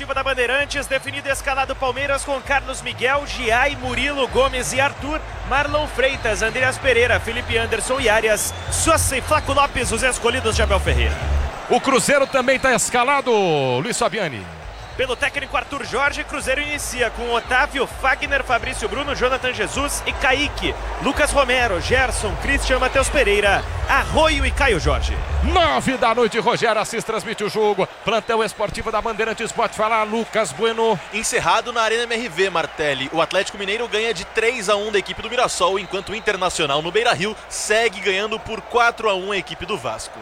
Esportiva da Bandeirantes, definido e escalado Palmeiras com Carlos Miguel, Giai, Murilo, Gomes e Arthur, Marlon Freitas, Andreas Pereira, Felipe Anderson e Arias, Sosa e Flaco Lopes, os escolhidos de Abel Ferreira. O Cruzeiro também está escalado, Luiz Fabiani. Pelo técnico Arthur Jorge, Cruzeiro inicia com Otávio, Fagner, Fabrício Bruno, Jonathan Jesus e Kaique, Lucas Romero, Gerson, Christian, Matheus Pereira, Arroio e Caio Jorge. 9 da noite, Rogério Assis transmite o jogo. Plantão esportivo da Bandeirantes, pode falar, Lucas Bueno. Encerrado na Arena MRV, Martelli. O Atlético Mineiro ganha de 3-1 da equipe do Mirassol, enquanto o Internacional no Beira-Rio segue ganhando por 4-1 a equipe do Vasco.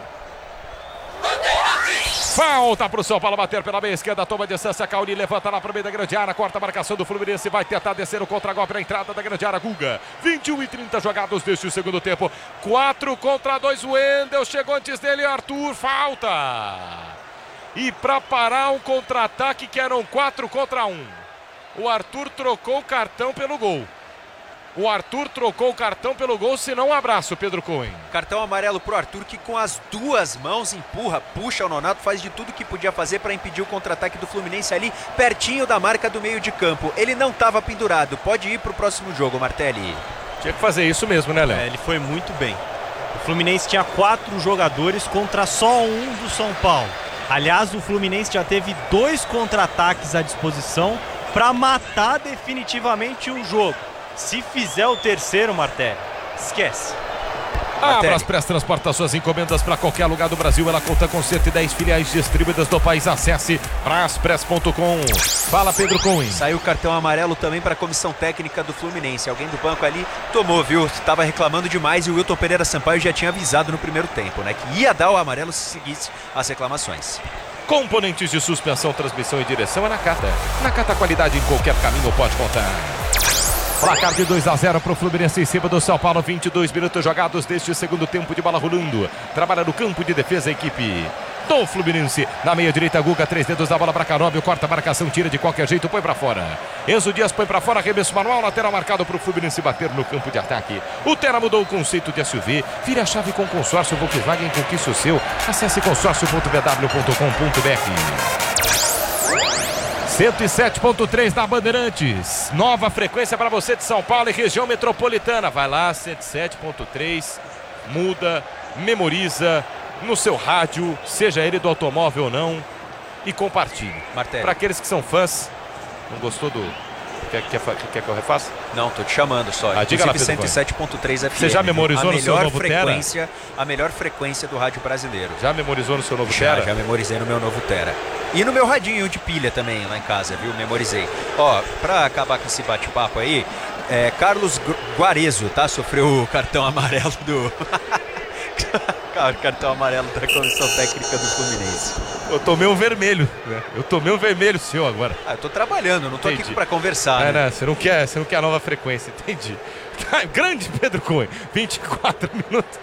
Falta para o São Paulo bater pela meia esquerda, toma distância, Cauli levanta lá para o meio da grande área, corta a marcação do Fluminense, vai tentar descer o contra-golpe na entrada da grande área, Guga. 21 e 30 jogados deste segundo tempo, 4 contra 2, o Wendel chegou antes dele, Arthur, falta. E para parar um contra-ataque que eram 4 contra 1, o Arthur trocou o cartão pelo gol. O Arthur trocou o cartão pelo gol, senão um abraço, Pedro Cohen. Cartão amarelo pro Arthur, que com as duas mãos empurra, puxa o Nonato, faz de tudo que podia fazer para impedir o contra-ataque do Fluminense ali, pertinho da marca do meio de campo. Ele não estava pendurado, pode ir pro próximo jogo, Martelli. Tinha que fazer isso mesmo, né, Léo? Ele foi muito bem. O Fluminense tinha 4 jogadores contra só um do São Paulo. Aliás, o Fluminense já teve 2 contra-ataques à disposição para matar definitivamente o jogo. Se fizer o terceiro, Martelli, esquece. A Braspress transporta suas encomendas para qualquer lugar do Brasil. Ela conta com 110 filiais distribuídas do país. Acesse braspress.com. Fala, Pedro Cohen. Saiu o cartão amarelo também para a comissão técnica do Fluminense. Alguém do banco ali tomou, viu? Estava reclamando demais e o Wilton Pereira Sampaio já tinha avisado no primeiro tempo, né? Que ia dar o amarelo se seguisse as reclamações. Componentes de suspensão, transmissão e direção é Nakata. Nakata, qualidade em qualquer caminho, pode contar. Placar de 2-0 para o Fluminense em cima do São Paulo. 22 minutos jogados deste segundo tempo de bola rolando. Trabalha no campo de defesa a equipe do Fluminense. Na meia direita, Guga, 3 dedos da bola para Canóbio. Corta a marcação, tira de qualquer jeito, põe para fora. Enzo Dias põe para fora, arremesso manual, lateral marcado para o Fluminense bater no campo de ataque. O Terra mudou o conceito de SUV. Vira a chave com consórcio Volkswagen, conquiste o seu. Acesse consórcio.bw.com.br. 107.3 da Bandeirantes. Nova frequência para você de São Paulo e região metropolitana. Vai lá, 107.3. Muda, memoriza no seu rádio, seja ele do automóvel ou não, e compartilhe. Para aqueles que são fãs, não gostou do... Quer que eu refaça? Não, tô te chamando só. Diga lá, 107.3 FM. Você já memorizou no seu novo Tera? A melhor frequência do rádio brasileiro. Já memorizou no seu novo Tera? Já memorizei no meu novo Tera. E no meu radinho de pilha também, lá em casa, viu? Memorizei. Ó, pra acabar com esse bate-papo aí, Carlos Guarezo, tá? Sofreu o cartão amarelo do... cartão amarelo da comissão técnica do Fluminense. Eu tomei um vermelho, né? Eu tomei um vermelho seu agora. Eu tô trabalhando, não tô aqui pra conversar, né? Você não quer a nova frequência, entendi. Grande Pedro Cohen, 24 minutos.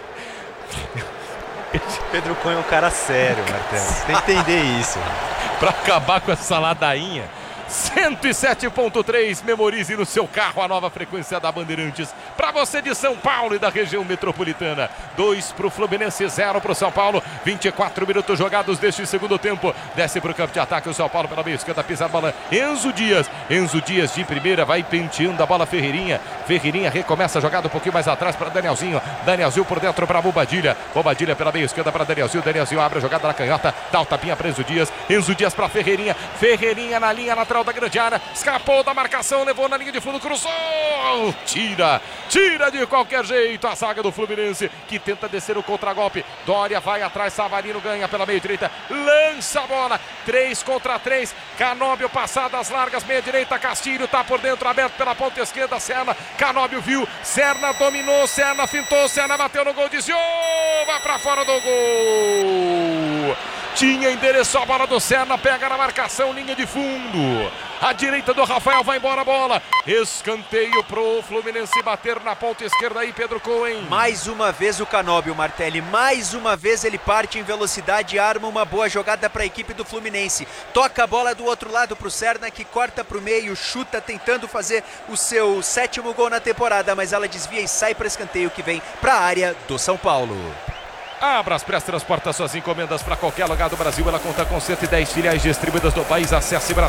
Pedro Cohen é um cara sério, Martelli. Você tem que entender isso. Pra acabar com essa ladainha, 107.3, memorize no seu carro a nova frequência da Bandeirantes. Para você de São Paulo e da região metropolitana. 2 para o Fluminense, 0 para o São Paulo. 24 minutos jogados deste segundo tempo. Desce para o campo de ataque o São Paulo pela meia esquerda, pisa a bola. Enzo Dias de primeira, vai penteando a bola Ferreirinha. Ferreirinha recomeça a jogada um pouquinho mais atrás para Danielzinho. Danielzinho por dentro para Bobadilha. Bobadilha pela meia esquerda para Danielzinho. Danielzinho abre a jogada na canhota, dá o tapinha para Enzo Dias. Enzo Dias para Ferreirinha. Ferreirinha na linha lateral da grande área, escapou da marcação, levou na linha de fundo, cruzou, tira de qualquer jeito a zaga do Fluminense, que tenta descer o contragolpe. Dória vai atrás, Savarino ganha pela meia direita, lança a bola, 3 contra 3, Canóbio passadas largas, meia direita, Castilho tá por dentro, aberto pela ponta esquerda, Serna, Canóbio viu, Serna dominou, Serna fintou, Serna bateu no gol, desviou, vai pra fora do gol. Tinha endereço a bola do Serna, pega na marcação, linha de fundo. À direita do Rafael, vai embora a bola. Escanteio pro Fluminense bater na ponta esquerda aí, Pedro Cohen. Mais uma vez o Canóbio, Martelli. Mais uma vez ele parte em velocidade e arma uma boa jogada para a equipe do Fluminense. Toca a bola do outro lado pro Serna, que corta pro meio, chuta tentando fazer o seu 7º gol na temporada, mas ela desvia e sai para escanteio que vem para a área do São Paulo. A Braspress transporta suas encomendas para qualquer lugar do Brasil. Ela conta com 110 filiais distribuídas no país. Acesse